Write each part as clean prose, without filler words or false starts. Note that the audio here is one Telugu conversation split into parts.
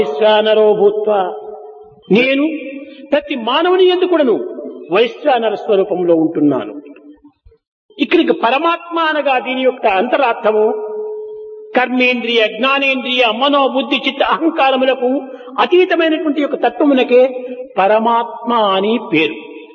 వైశ్వానరో భూత్వా, నేను ప్రతి మానవుని యందు కూడాను వైశ్వానర స్వరూపంలో ఉంటున్నాను. ఇక్కడికి పరమాత్మ అనగా దీని యొక్క అంతరార్థము కర్మేంద్రియ, జ్ఞానేంద్రియ, మనోబుద్ధి, చిత్త అహంకారములకు అతీతమైనటువంటి యొక్క తత్వమునకే పరమాత్మ అని పేరు.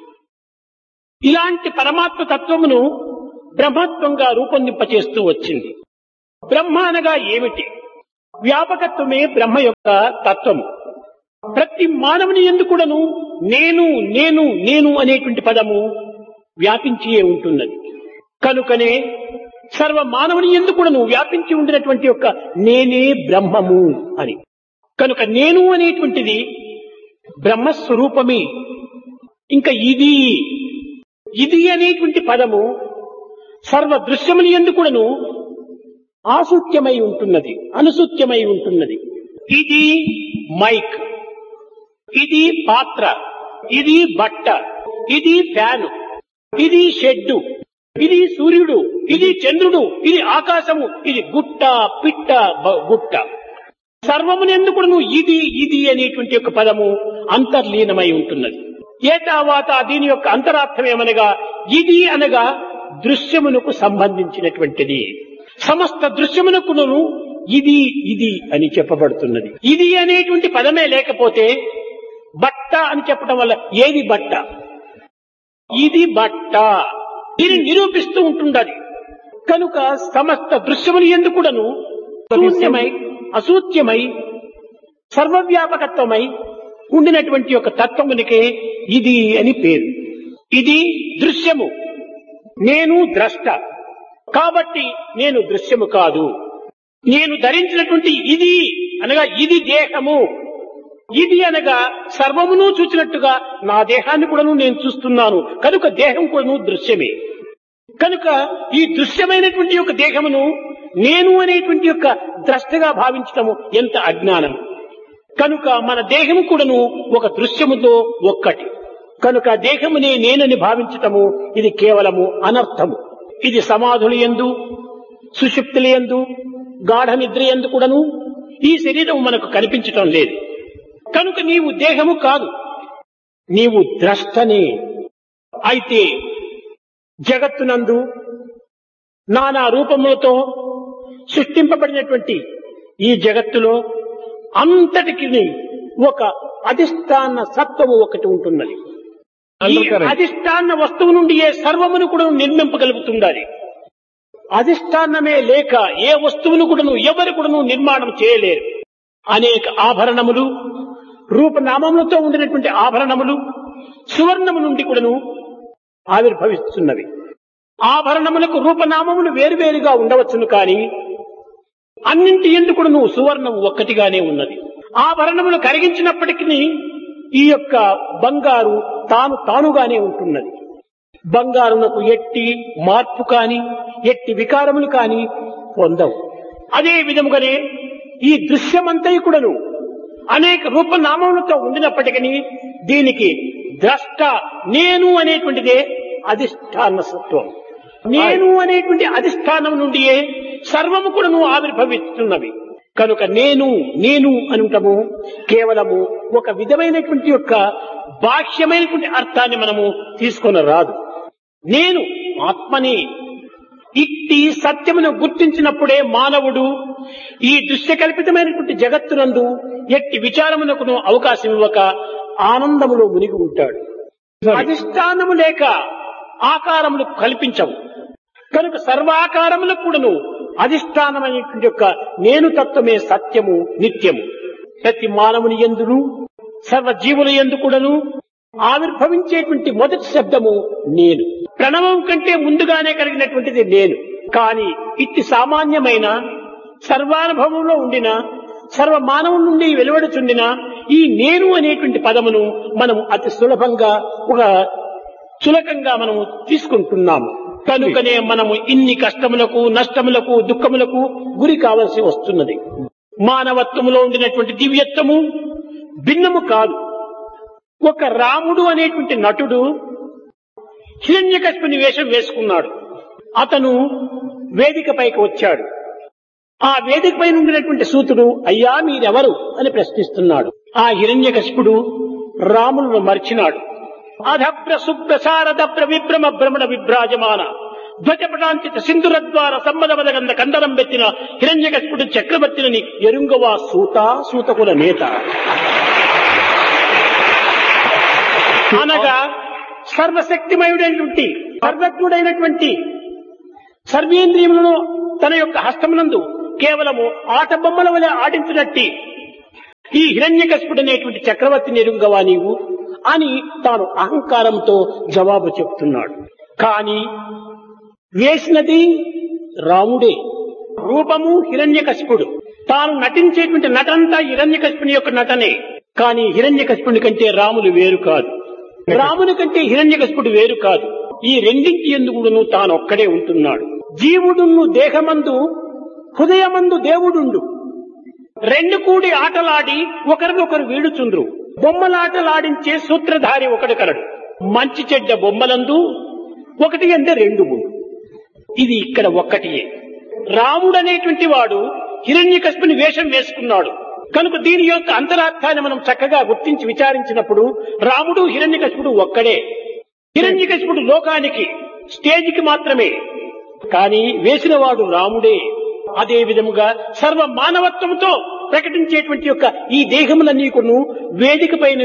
ఇలాంటి పరమాత్మ తత్వమును బ్రహ్మత్వంగా రూపొందింపచేస్తూ వచ్చింది. బ్రహ్మ అనగా ఏమిటి? వ్యాపకత్వమే బ్రహ్మ యొక్క తత్వము. ప్రతి మానవుని యందు కూడాను నేను నేను నేను అనేటువంటి పదము వ్యాపించియే ఉంటున్నది. కనుకనే సర్వ మానవుని యందు కూడాను వ్యాపించి ఉండినటువంటి యొక్క నేనే బ్రహ్మము అని. కనుక నేను అనేటువంటిది బ్రహ్మస్వరూపమే. ఇంకా ఇది అనేటువంటి పదము సర్వ దృశ్యముని యందు కూడాను ఆసూత్యమై ఉంటున్నది, అనుసూత్యమై ఉంటున్నది. ఇది మైక్, ఇది పాత్ర, ఇది బట్ట, ఇది ఫ్యాను, ఇది షెడ్డు, ఇది సూర్యుడు, ఇది చంద్రుడు, ఇది ఆకాశము, ఇది గుట్ట, పిట్ట, గుట్ట. సర్వమునెందుకు ఇది అనేటువంటి యొక్క పదము అంతర్లీనమై ఉంటున్నది. ఏతావాత దీని యొక్క అంతరార్థం ఏమనగా ఇది అనగా దృశ్యమునకు సంబంధించినటువంటిది. సమస్త దృశ్యమునకును ఇది అని చెప్పబడుతున్నది. ఇది అనేటువంటి పదమే లేకపోతే బట్ట అని చెప్పడం వల్ల ఏది బట్ట, ఇది బట్ట దీన్ని నిరూపిస్తూ ఉంటుండాలి. కనుక సమస్త దృశ్యములు ఎందుకుడను శూన్యమై, అసూత్యమై, సర్వవ్యాపకత్వమై ఉండినటువంటి యొక్క తత్వమునికే ఇది అని పేరు. ఇది దృశ్యము, నేను ద్రష్ట కాబట్టి నేను దృశ్యము కాదు. నేను ధరించినటువంటి ఇది అనగా ఇది దేహము, ఇది అనగా సర్వమును చూచినట్టుగా నా దేహాన్ని కూడాను నేను చూస్తున్నాను. కనుక దేహం కూడాను దృశ్యమే. కనుక ఈ దృశ్యమైనటువంటి యొక్క దేహమును నేను అనేటువంటి యొక్క ద్రష్టగా భావించటము ఎంత అజ్ఞానం. కనుక మన దేహము కూడాను ఒక దృశ్యముతో ఒక్కటి. కనుక దేహమునే నేనని భావించటము ఇది కేవలము అనర్థము. ఇది సమాధుల యందు, సుషుప్తుల యందు, గాఢ నిద్ర యందు కూడాను ఈ శరీరం మనకు కనిపించటం లేదు. కనుక నీవు దేహము కాదు, నీవు ద్రష్టనే. అయితే జగత్తునందు నానా రూపములతో సృష్టింపబడినటువంటి ఈ జగత్తులో అంతటికి ఒక అధిష్టాన సత్వము ఒకటి ఉంటున్నది. ఈ అధిష్టాన వస్తువు నుండి ఏ సర్వమును కూడా నిర్మింపగలుగుతుండాలి. అధిష్టానమే లేక ఏ వస్తువును కూడాను ఎవరు కూడాను నిర్మాణం చేయలేరు. అనేక ఆభరణములు, రూపనామములతో ఉండినటువంటి ఆభరణములు సువర్ణము నుండి కూడాను ఆవిర్భవిస్తున్నవి. ఆభరణములకు రూపనామములు వేరువేరుగా ఉండవచ్చును, కానీ అన్నింటి ఎందుకును సువర్ణము ఒక్కటిగానే ఉన్నది. ఆభరణములు కరిగించినప్పటికీ ఈ యొక్క బంగారు తానుగానే ఉంటున్నది. బంగారునకు ఎట్టి మార్పు కాని, ఎట్టి వికారములు కాని పొందవు. అదే విధముగానే ఈ దృశ్యమంతయు కూడాను అనేక రూపనామములతో ఉండినప్పటికీ దీనికి ద్రష్ట నేను అనేటువంటిదే అధిష్టాన సత్వం. నేను అనేటువంటి అధిష్టానం నుండియే సర్వము కూడాను ఆవిర్భవిస్తున్నవి. కనుక నేను నేను అనుటము కేవలము ఒక విధమైనటువంటి యొక్క బాహ్యమైనటువంటి అర్థాన్ని మనము తీసుకొని రాదు. నేను ఆత్మని ఇట్టి సత్యమును గుర్తించినప్పుడే మానవుడు ఈ దృశ్యకల్పితమైనటువంటి జగత్తునందు ఎట్టి విచారమునకును అవకాశం ఇవ్వక ఆనందములో మునిగి ఉంటాడు. అధిష్టానము లేక ఆకారములు కల్పించవు. కనుక సర్వాకారములకు కూడాను అధిష్టానమైనటువంటి యొక్క నేను తత్వమే సత్యము, నిత్యము. ప్రతి మానవుని యందును సర్వజీవుల యందు కూడాను ఆవిర్భవించేటువంటి మొదటి శబ్దము నేను. ప్రణవం కంటే ముందుగానే కలిగినటువంటిది నేను. కానీ ఇట్టి సామాన్యమైన సర్వానుభవంలో ఉండిన సర్వ మానవుల నుండి వెలువడుచుండిన ఈ నేను అనేటువంటి పదమును మనము అతి సులభంగా ఒక చులకంగా మనము తీసుకుంటున్నాము. కనుకనే మనము ఇన్ని కష్టములకు, నష్టములకు, దుఃఖములకు గురి కావలసి వస్తున్నది. మానవత్వములో ఉండినటువంటి దివ్యత్వము భిన్నము కాదు. ఒక రాముడు అనేటువంటి నటుడు హిరణ్యకశిపుని వేషం వేసుకున్నాడు. అతను వేదిక పైకి వచ్చాడు. ఆ వేదిక పైన ఉండినటువంటి సూతుడు, అయ్యా మీరెవరు అని ప్రశ్నిస్తున్నాడు. ఆ హిరణ్యకశిపుడు రాములను మర్చినాడు. అధభ్ర శుభ్ర శారద విభ్రమ భ్రమణ విభ్రాజమాన ధ్వజపటాంచిత సింధురద్వార సమ్మదమదగంధ కందరం బెత్తిన హిరణ్యకశిపుడు చక్రవర్తిని ఎరుంగవా సూత సూతకుల నేత అనగా సర్వశక్తిమయుడైనటువంటి సర్వజ్ఞుడైనటువంటి సర్వేంద్రియములను తన యొక్క హస్తమునందు కేవలము ఆట బొమ్మల వలె ఆడించినట్టి ఈ హిరణ్యకశిపుడు అనేటువంటి చక్రవర్తిని ఎరుంగవా నీవు అని తాను అహంకారంతో జవాబు చెప్తున్నాడు. కాని వేసినది రాముడే. రూపము హిరణ్యకశిపుడు. తాను నటించేటువంటి నటంతా హిరణ్యకశిపుని యొక్క నటనే. కాని హిరణ్యకశిపుని కంటే రాములు వేరు కాదు, రాముని కంటే హిరణ్యకశిపుడు వేరు కాదు. ఈ రెండింటి ఎందుకును తాను ఒక్కడే ఉంటున్నాడు. జీవుడును దేహమందు, హృదయమందు దేవుడుండు. రెండు కూడి ఆటలాడి ఒకరినొకరు వీడుచుండ్రు. బొమ్మలాటలాడించే సూత్రధారి ఒకడు కలడు. మంచి చెడ్డ బొమ్మలందు ఒకటి అంటే రెండు ఉండు. ఇది ఇక్కడ ఒక్కటియే. రాముడు అనేటువంటి వాడు హిరణ్యకశిపుని వేషం వేసుకున్నాడు కనుక దీని యొక్క అంతరార్థాన్ని మనం చక్కగా గుర్తించి విచారించినప్పుడు రాముడు హిరణ్యకశిపుడు ఒక్కడే. హిరణ్యకశిపుడు లోకానికి స్టేజికి మాత్రమే, కానీ వేసిన వాడు రాముడే. అదే విధముగా సర్వ మానవత్వంతో ప్రకటించేటువంటి యొక్క ఈ దేహములన్నీ కూడా వేదిక పైన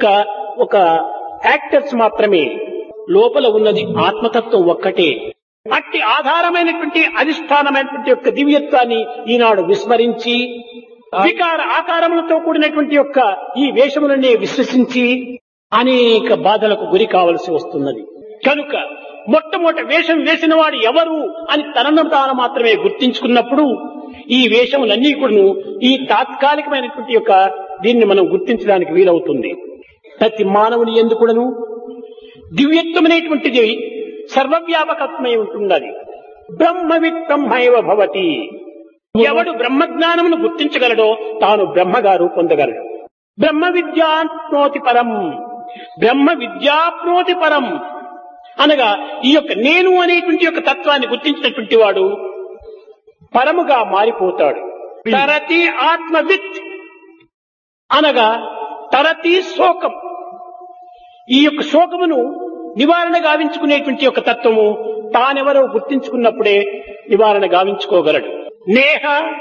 ఒక యాక్టర్స్ మాత్రమే. లోపల ఉన్నది ఆత్మతత్వం ఒక్కటే. అట్టి ఆధారమైనటువంటి అధిష్టానమైనటువంటి యొక్క దివ్యత్వాన్ని ఈనాడు విస్మరించి వికార ఆకారములతో కూడినటువంటి యొక్క ఈ వేషములనే విశ్వసించి అనేక బాధలకు గురి కావలసి వస్తున్నది. కనుక మొట్టమొదటి వేషం వేసిన వాడు ఎవరు అని తనను తాను మాత్రమే గుర్తించుకున్నప్పుడు ఈ వేషములన్నీ కూడా ఈ తాత్కాలికమైనటువంటి యొక్క దీన్ని మనం గుర్తించడానికి వీలవుతుంది. ప్రతి మానవుని యందు కూడాను దివ్యత్వమైనటువంటిది సర్వవ్యాపకత్వమై ఉంటున్నది. బ్రహ్మవిత్ బ్రహ్మైవ భవతి. ఎవడు బ్రహ్మజ్ఞానమును గుర్తించగలడో తాను బ్రహ్మగా రూపొందగలడు. బ్రహ్మ విద్యాప్నోతి పరం, బ్రహ్మ విద్యాప్నోతి పరం అనగా ఈ యొక్క నేను అనేటువంటి యొక్క తత్వాన్ని గుర్తించినటువంటి వాడు పరముగా మారిపోతాడు. తరతి ఆత్మవిత్ అనగా తరతి శోకం. ఈ యొక్క శోకమును నివారణ గావించుకునేటువంటి యొక్క తత్వము తానెవరో గుర్తించుకున్నప్పుడే నివారణ గావించుకోగలడు. నేహ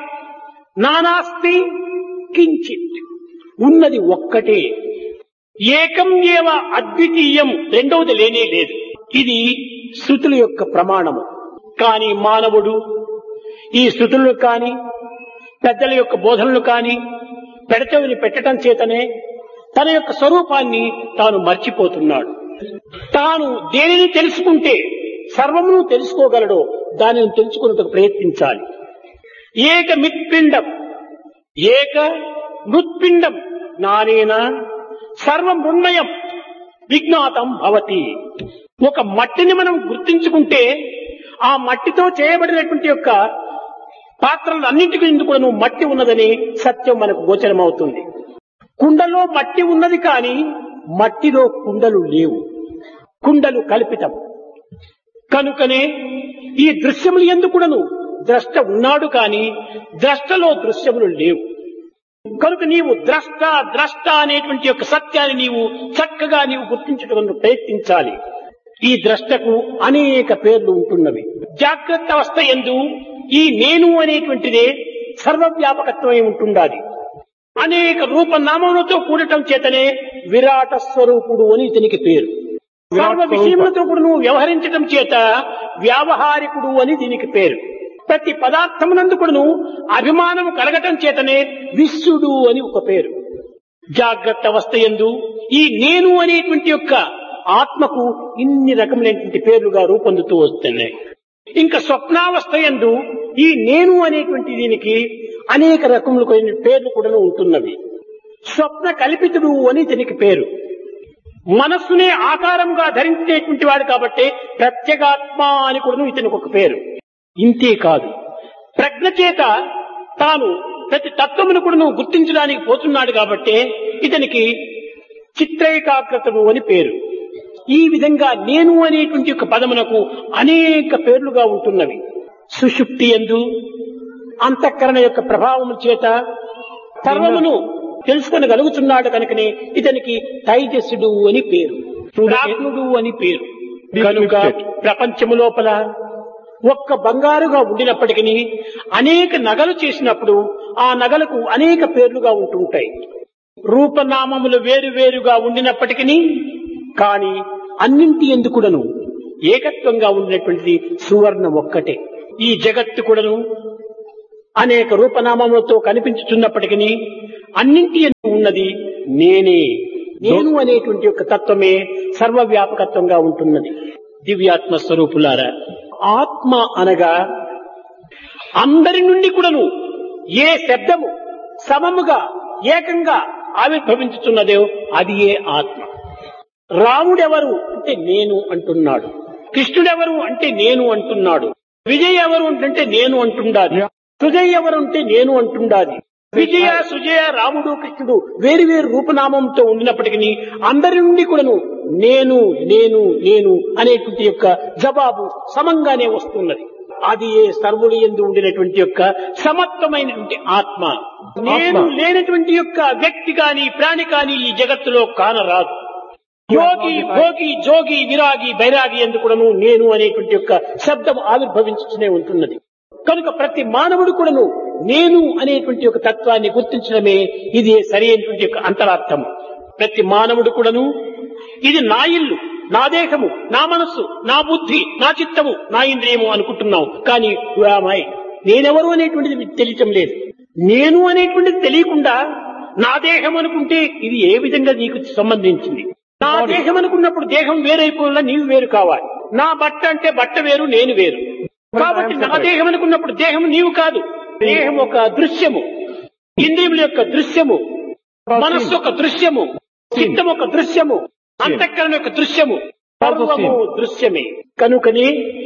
నానాస్తి కించిత్, ఉన్నది ఒక్కటే. ఏకం ఏవ అద్వితీయం, రెండవది లేనే లేదు. ఇది శృతుల యొక్క ప్రమాణము. కానీ మానవుడు ఈ శృతులను కాని పెద్దల యొక్క బోధనలు కాని పెడచెవిని పెట్టడం చేతనే తన యొక్క స్వరూపాన్ని తాను మర్చిపోతున్నాడు. తాను దేనిని తెలుసుకుంటే సర్వమును తెలుసుకోగలడో దానిని తెలుసుకున్నట్టుకు ప్రయత్నించాలి. ఏక మిత్పిండం ఏక మృత్పిండం జ్ఞానేన సర్వమృణ్మయం విజ్ఞాతం భవతి. ఒక మట్టిని మనం గుర్తించుకుంటే ఆ మట్టితో చేయబడినటువంటి యొక్క పాత్రలు అన్నింటికి ఎందుకు మట్టి ఉన్నదని సత్యం మనకు గోచరమవుతుంది. కుండలో మట్టి ఉన్నది కానీ మట్టిలో కుండలు లేవు, కుండలు కల్పితం. కనుకనే ఈ దృశ్యములు ఎందుకును ద్రష్ట ఉన్నాడు కానీ ద్రష్టలో దృశ్యములు లేవు. కనుక నీవు ద్రష్ట ద్రష్ట అనేటువంటి యొక్క సత్యాన్ని నీవు చక్కగా నీవు గుర్తించడానికి ప్రయత్నించాలి. ఈ ద్రష్టకు అనేక పేర్లు ఉంటున్నవి. జాగ్రత్త అవస్థ యందు ఈ నేను అనేటువంటిదే సర్వవ్యాపకత్వమై ఉంటుండాలి. అనేక రూపనామములతో కూడటం చేతనే విరాట స్వరూపుడు అని ఇతనికి పేరు. సర్వ విషయములతో కూడా నువ్వు వ్యవహరించటం చేత వ్యావహారికుడు అని దీనికి పేరు. ప్రతి పదార్థమునందు కూడా అభిమానము కలగటం చేతనే విశ్వడు అని ఒక పేరు. జాగ్రత్త అవస్థ యందు ఈ నేను అనేటువంటి యొక్క ఆత్మకు ఇన్ని రకములైనటువంటి పేర్లుగా రూపొందుతూ వస్తున్నాయి. ఇంకా స్వప్నావస్థ యందు ఈ నేను అనేటువంటి దీనికి అనేక రకములైన పేర్లు కూడా ఉంటున్నవి. స్వప్న కల్పితుడు అని దీనికి పేరు. మనస్సునే ఆకారంగా ధరించేటువంటి వాడు కాబట్టి ప్రత్యేగాత్మ అని కూడా ఇతనికి ఒక పేరు. ఇంతే కాదు, ప్రజ్ఞ చేత తాను ప్రతి తత్వమును కూడా గుర్తించడానికి పోతున్నాడు కాబట్టి ఇతనికి చిత్రైకాగ్రతడు అని పేరు. ఈ విధంగా నేను అనేటువంటి ఒక పదమునకు అనేక పేర్లుగా ఉంటున్నవి. సుషుప్తి యందు అంతఃకరణ యొక్క ప్రభావం చేత సర్వమును తెలుసుకొనగలుగుతున్నాడు కనుకనే ఇతనికి తైజస్సుడు అని పేరు, ప్రాజ్ఞుడు అని పేరు. కనుక ప్రపంచము లోపల ఒక్క బంగారుగా ఉండినప్పటికీ అనేక నగలు చేసినప్పుడు ఆ నగలకు అనేక పేర్లుగా ఉంటుంటాయి. రూపనామములు వేరు వేరుగా ఉండినప్పటికీ కానీ అన్నింటి ఎందుకుడను ఏకత్వంగా ఉండినటువంటిది సువర్ణం ఒక్కటే. ఈ జగత్తు కూడాను అనేక రూపనామములతో కనిపించుతున్నప్పటికీ అన్నింటి యందు ఉన్నది నేనే. నేను అనేటువంటి యొక్క తత్వమే సర్వవ్యాపకత్వంగా ఉంటున్నది. దివ్యాత్మ స్వరూపులారా, ఆత్మ అనగా అందరి నుండి కూడాను ఏ శబ్దము సమముగా ఏకంగా ఆవిర్భవించుతున్నదో అది ఏ ఆత్మ. రాముడెవరు అంటే నేను అంటున్నాడు, కృష్ణుడెవరు అంటే నేను అంటున్నాడు, విజయ్ ఎవరు అంటే నేను అంటుండాది, సుజయ్ ఎవరు అంటే నేను అంటుండాది. విజయ సుజయ రాముడు కృష్ణుడు వేరు వేరు రూపనామంతో ఉండినప్పటికీ అందరి నుండి కూడాను నేను నేను నేను అనేటువంటి యొక్క జవాబు సమంగానే వస్తున్నది. అది ఏ సర్వుడి యందు ఉండినటువంటి యొక్క సమత్వమైనటువంటి ఆత్మ. నేను లేనటువంటి యొక్క వ్యక్తి కాని ప్రాణి కాని ఈ జగత్తులో కానరాదు. యోగి భోగి జోగి విరాగి బైరాగి యందు కూడాను నేను అనేటువంటి యొక్క శబ్దం ఆవిర్భవించుతూనే ఉంటున్నది. కనుక ప్రతి మానవుడు కూడాను నేను అనేటువంటి ఒక తత్వాన్ని గుర్తించడమే ఇది సరి అయినటువంటి యొక్క అంతరార్థము. ప్రతి మానవుడు కూడాను ఇది నా ఇల్లు, నా దేహము, నా మనస్సు, నా బుద్ధి, నా చిత్తము, నా ఇంద్రియము అనుకుంటున్నాం. కానీ నేనెవరు అనేటువంటిది తెలియటం లేదు. నేను అనేటువంటిది తెలియకుండా నా దేహం అనుకుంటే ఇది ఏ విధంగా నీకు సంబంధించింది? నా దేహం అనుకున్నప్పుడు దేహం వేరైపోయినా నీవు వేరు కావాలి. నా బట్ట అంటే బట్ట వేరు, నేను వేరు. కాబట్టి నా దేహం అనుకున్నప్పుడు దేహం నీవు కాదు. దేహం ఒక దృశ్యము, ఇంద్రియముల యొక్క దృశ్యము, మనస్సు ఒక దృశ్యము, చిత్తం ఒక దృశ్యము, అంతఃకరణ యొక్క దృశ్యము, సర్వము దృశ్యమే. కనుకనే